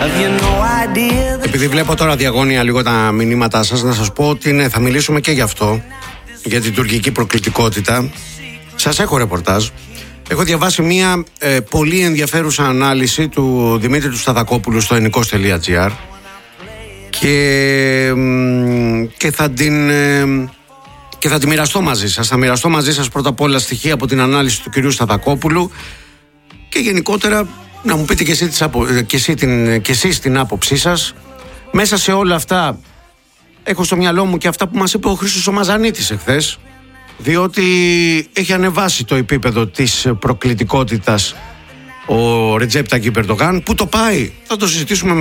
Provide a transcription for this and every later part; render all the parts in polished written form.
Επειδή βλέπω τώρα διαγώνια λίγο τα μηνύματά σας, να σας πω ότι ναι, θα μιλήσουμε και γι' αυτό, για την τουρκική προκλητικότητα. Σας έχω ρεπορτάζ. Έχω διαβάσει μια πολύ ενδιαφέρουσα ανάλυση του Δημήτρη του Σταθακόπουλου στο ενικός.gr και θα τη μοιραστώ μαζί σας. Θα μοιραστώ μαζί σας πρώτα απ' όλα στοιχεία από την ανάλυση του κυρίου Σταθακόπουλου και γενικότερα να μου πείτε και εσείς την άποψή σας. Μέσα σε όλα αυτά έχω στο μυαλό μου και αυτά που μας είπε ο Χρήστος ο Μαζανίτης εχθές, διότι έχει ανεβάσει το επίπεδο της προκλητικότητας ο Ρετζέπ Ταγιπ Ερντογάν. Πού το πάει? Θα το συζητήσουμε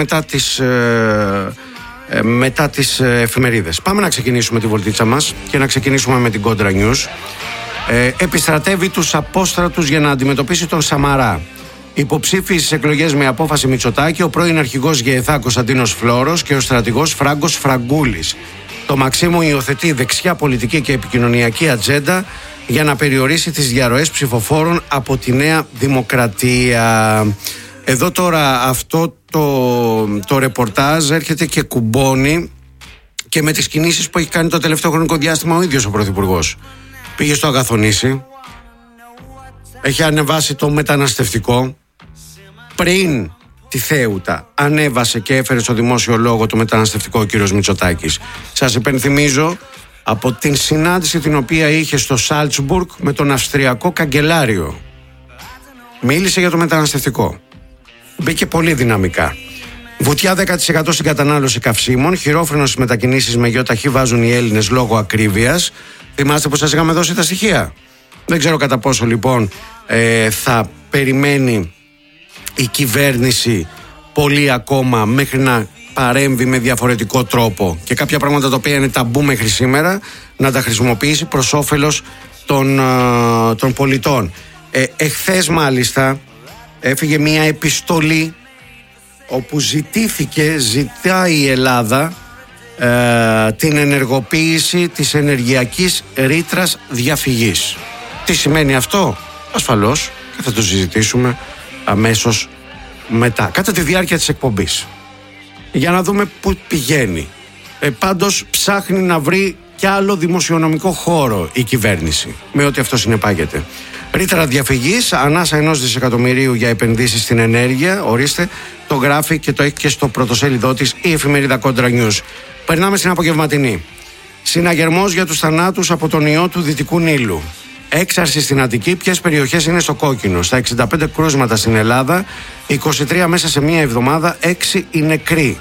μετά τις εφημερίδες. Πάμε να ξεκινήσουμε τη βολτίτσα μας και να ξεκινήσουμε με την Κόντρα News. Επιστρατεύει τους απόστρατους για να αντιμετωπίσει τον Σαμαρά. Υποψήφιοι στις εκλογές με απόφαση Μητσοτάκη, ο πρώην αρχηγός ΓΕΘΑ Κωνσταντίνος Φλόρος και ο στρατηγός Φράγκος Φραγκούλης. Το Μαξίμου υιοθετεί δεξιά πολιτική και επικοινωνιακή ατζέντα για να περιορίσει τις διαρροές ψηφοφόρων από τη Νέα Δημοκρατία. Εδώ τώρα αυτό το ρεπορτάζ έρχεται και κουμπώνει και με τις κινήσεις που έχει κάνει το τελευταίο χρονικό διάστημα ο ίδιος ο Πρωθυπουργός. Πήγε στο Αγαθονήσι, έχει ανεβάσει το μεταναστευτικό. Πριν τη Θέουτα ανέβασε και έφερε στο δημόσιο λόγο το μεταναστευτικό ο κύριος Μητσοτάκης. Σας υπενθυμίζω από την συνάντηση την οποία είχε στο Σάλτσμπουργκ με τον Αυστριακό Καγκελάριο. Μίλησε για το μεταναστευτικό. Μπήκε πολύ δυναμικά. Βουτιά 10% στην κατανάλωση καυσίμων. Χειρόφρενο στις μετακινήσεις με γεωταχή βάζουν οι Έλληνες λόγω ακρίβειας. Θυμάστε πως σας είχαμε δώσει τα στοιχεία? Δεν ξέρω κατά πόσο λοιπόν θα περιμένει η κυβέρνηση πολύ ακόμα μέχρι να παρέμβει με διαφορετικό τρόπο και κάποια πράγματα τα οποία είναι ταμπού μέχρι σήμερα να τα χρησιμοποιήσει προς όφελος των πολιτών. Εχθές έφυγε μια επιστολή όπου ζητάει η Ελλάδα την ενεργοποίηση της ενεργειακής ρήτρας διαφυγής. Τι σημαίνει αυτό? Ασφαλώς και θα το συζητήσουμε αμέσως μετά, κατά τη διάρκεια της εκπομπής, για να δούμε πού πηγαίνει. Πάντως ψάχνει να βρει κι άλλο δημοσιονομικό χώρο η κυβέρνηση, με ό,τι αυτό συνεπάγεται. Ρήτρα διαφυγής, ανάσα 1 δισεκατομμυρίου για επενδύσεις στην ενέργεια. Ορίστε, το γράφει και το έχει και στο πρωτοσέλιδό της η εφημερίδα Κόντρα News. Περνάμε στην απογευματινή. Συναγερμός για τους θανάτους από τον ιό του Δυτικού Νείλου. Έξαρση στην Αττική, ποιες περιοχές είναι στο κόκκινο? Στα 65 κρούσματα στην Ελλάδα, 23 μέσα σε μία εβδομάδα, 6 οι νεκροί.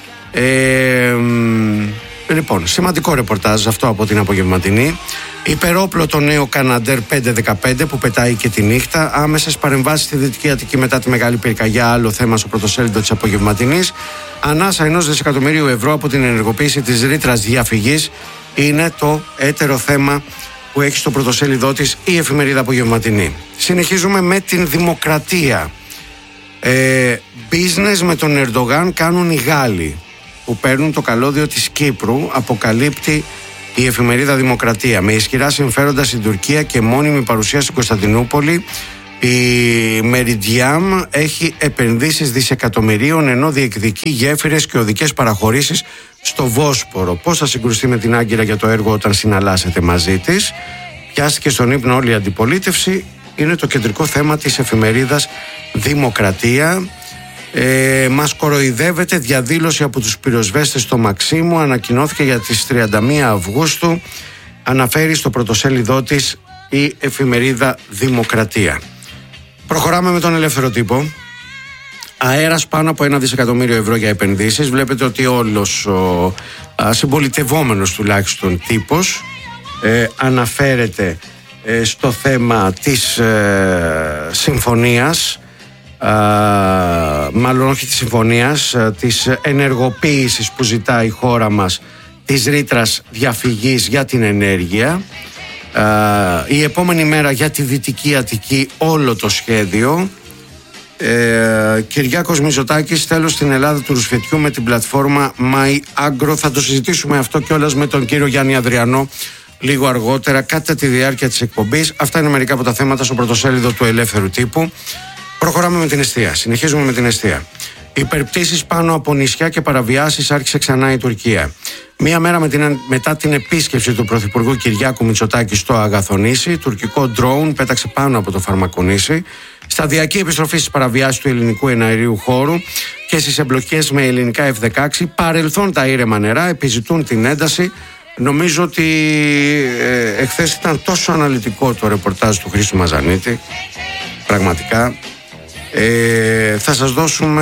Λοιπόν, σημαντικό ρεπορτάζ αυτό από την απογευματινή. Υπερόπλο το νέο Καναντέρ 515 που πετάει και τη νύχτα. Άμεσες παρεμβάσεις στη Δυτική Αττική μετά τη μεγάλη πυρκαγιά, άλλο θέμα στο πρωτοσέλιδο της απογευματινής. Ανάσα 1 δισεκατομμυρίου ευρώ από την ενεργοποίηση της ρήτρας διαφυγής είναι το έτερο θέμα που έχει στο πρωτοσέλιδό της η εφημερίδα απογευματινή. Συνεχίζουμε με την Δημοκρατία. Business με τον Ερντογάν κάνουν οι Γάλλοι που παίρνουν το καλώδιο της Κύπρου, αποκαλύπτει η εφημερίδα Δημοκρατία. Με ισχυρά συμφέροντα στην Τουρκία και μόνιμη παρουσία στην Κωνσταντινούπολη, η Meridiam έχει επενδύσεις δισεκατομμυρίων ενώ διεκδικεί γέφυρες και οδικές παραχωρήσεις στο Βόσπορο. Πώς θα συγκρουστεί με την Άγκυρα για το έργο όταν συναλλάσσεται μαζί της? Πιάστηκε στον ύπνο όλη η αντιπολίτευση. Είναι το κεντρικό θέμα της εφημερίδας Δημοκρατία. Μας κοροϊδεύεται, διαδήλωση από τους πυροσβέστες στο Μαξίμου ανακοινώθηκε για τις 31 Αυγούστου. Αναφέρει στο πρωτοσέλιδό της η εφημερίδα Δημοκρατία. Προχωράμε με τον Ελεύθερο Τύπο. Αέρας πάνω από 1 δισεκατομμύριο ευρώ για επενδύσεις. Βλέπετε ότι όλος ο συμπολιτευόμενος τουλάχιστον τύπος αναφέρεται στο θέμα της συμφωνίας, μάλλον όχι της συμφωνίας, της ενεργοποίησης που ζητάει η χώρα μας της ρήτρας διαφυγής για την ενέργεια. Η επόμενη μέρα για τη Δυτική Αττική όλο το σχέδιο. Κυριάκος Μητσοτάκης, τέλος στην Ελλάδα του ρουσφετιού με την πλατφόρμα MyAgro. Θα το συζητήσουμε αυτό κιόλας με τον κύριο Γιάννη Ανδριανό λίγο αργότερα κατά τη διάρκεια της εκπομπής. Αυτά είναι μερικά από τα θέματα στο πρωτοσέλιδο του Ελεύθερου Τύπου. Προχωράμε με την εστία. Συνεχίζουμε με την εστία. Υπερπτήσεις πάνω από νησιά και παραβιάσεις άρχισε ξανά η Τουρκία. Μία μέρα μετά την επίσκεψη του Πρωθυπουργού Κυριάκου Μητσοτάκη στο Αγαθονήσι, τουρκικό ντρόουν πέταξε πάνω από το Φαρμακονήσι. Σταδιακή επιστροφή στις παραβιάσεις του ελληνικού εναερίου χώρου και στις εμπλοκές με ελληνικά F-16. Παρελθόν τα ήρεμα νερά, επιζητούν την ένταση. Νομίζω ότι εχθές ήταν τόσο αναλυτικό το ρεπορτάζ του Χρήστου Μαζανίτη. Πραγματικά. Θα σας δώσουμε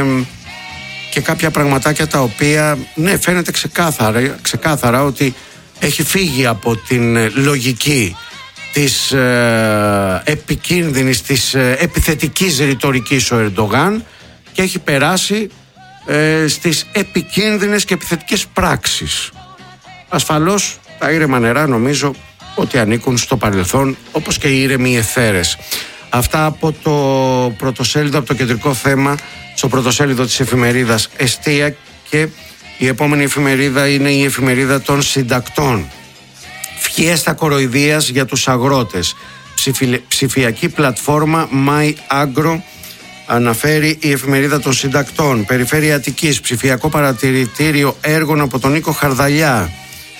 και κάποια πραγματάκια τα οποία φαίνεται ξεκάθαρα ότι έχει φύγει από την λογική της επικίνδυνης, της επιθετικής ρητορικής ο Ερντογάν και έχει περάσει στις επικίνδυνες και επιθετικές πράξεις. Ασφαλώς τα ήρεμα νερά νομίζω ότι ανήκουν στο παρελθόν, όπως και οι ήρεμοι εθέρες. Αυτά από το πρωτοσέλιδο, από το κεντρικό θέμα, στο πρωτοσέλιδο της εφημερίδας Εστία, και η επόμενη εφημερίδα είναι η εφημερίδα των συντακτών. Φιέστα κοροϊδίας για τους αγρότες. Ψηφιακή πλατφόρμα My Agro, αναφέρει η εφημερίδα των συντακτών. Περιφέρεια Αττικής, ψηφιακό παρατηρητήριο έργων από τον Νίκο Χαρδαλιά.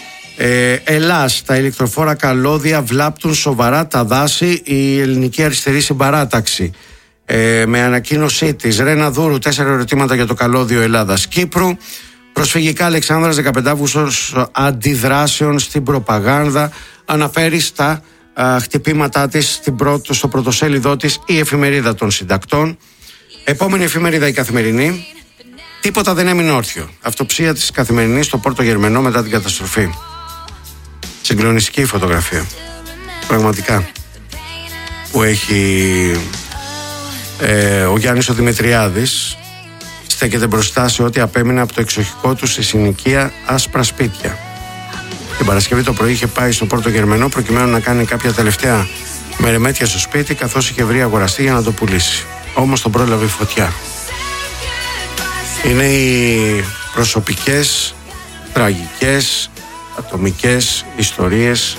Ελλάς, τα ηλεκτροφόρα καλώδια βλάπτουν σοβαρά τα δάση, η ελληνική αριστερή συμπαράταξη. Με ανακοίνωσή της. Ρένα Δούρου, 4 ερωτήματα για το καλώδιο Ελλάδας-Κύπρου. Προσφυγικά Αλεξάνδρας, 15 Αύγουστος, αντιδράσεων στην προπαγάνδα. Αναφέρει στα χτυπήματά της στο πρωτοσέλιδό της η εφημερίδα των συντακτών. Επόμενη εφημερίδα η Καθημερινή. Τίποτα δεν έμεινε όρθιο. Αυτοψία της Καθημερινής στο Πόρτο Γερμενό μετά την καταστροφή. Συγκλονιστική φωτογραφία. Πραγματικά. Που έχει ο Γιάννης ο Δημητριάδης. Στέκεται μπροστά σε ό,τι απέμεινε από το εξοχικό του στη συνοικία άσπρα σπίτια. Την Παρασκευή το πρωί είχε πάει στο Πόρτο Γερμενό προκειμένου να κάνει κάποια τελευταία μερεμέτια στο σπίτι, καθώς είχε βρει αγοραστή για να το πουλήσει. Όμως τον πρόλαβε η φωτιά. Είναι οι προσωπικές, τραγικές, ατομικές ιστορίες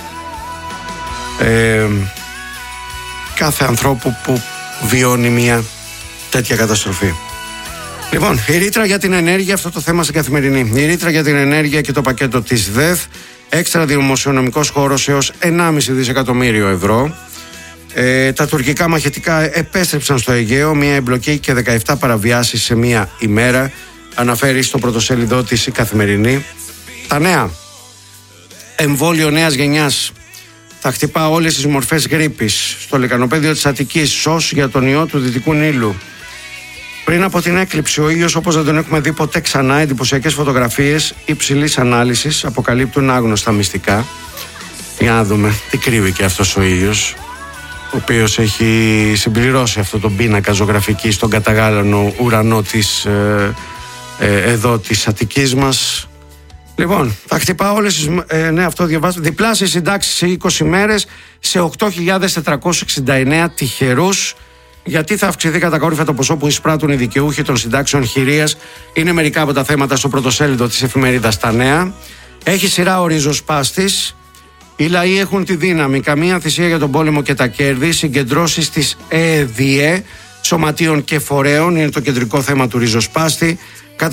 κάθε ανθρώπου που βιώνει μια τέτοια καταστροφή. Λοιπόν, η ρήτρα για την ενέργεια, αυτό το θέμα στην Καθημερινή. Η ρήτρα για την ενέργεια και το πακέτο της ΔΕΘ, έξτρα δημοσιονομικός χώρος έως 1,5 δισεκατομμύριο ευρώ. Τα τουρκικά μαχητικά επέστρεψαν στο Αιγαίο, μια εμπλοκή και 17 παραβιάσεις σε μια ημέρα, αναφέρει στο πρωτοσέλιδό της η Καθημερινή. Τα νέα. Εμβόλιο νέας γενιάς θα χτυπά όλες τις μορφές γρίπης. Στο λεκανοπέδιο της Αττικής, σως για τον ιό του Δυτικού Νείλου. Πριν από την έκλειψη, ο ήλιος όπως δεν τον έχουμε δει ποτέ ξανά, εντυπωσιακές φωτογραφίες υψηλής ανάλυσης αποκαλύπτουν άγνωστα μυστικά. Για να δούμε τι κρύβει και αυτός ο ήλιος, ο οποίος έχει συμπληρώσει αυτό τον πίνακα ζωγραφική στον καταγάλανο ουρανό της εδώ της Αττικής μας. Λοιπόν, θα χτυπά όλες τις... αυτό διαβάζω. Διπλάσιες συντάξεις σε 20 μέρες σε 8.469 τυχερούς. Γιατί θα αυξηθεί κατακόρυφα το ποσό που εισπράττουν οι δικαιούχοι των συντάξεων χειρίας, είναι μερικά από τα θέματα στο πρωτοσέλιδο της εφημερίδας Τα Νέα. Έχει σειρά ο ριζοσπάστης. Οι λαοί έχουν τη δύναμη. Καμία θυσία για τον πόλεμο και τα κέρδη. Συγκεντρώσεις της ΕΔΙΕ, σωματείων και φορέων, είναι το κεντρικό θέμα του ριζοσπάστη.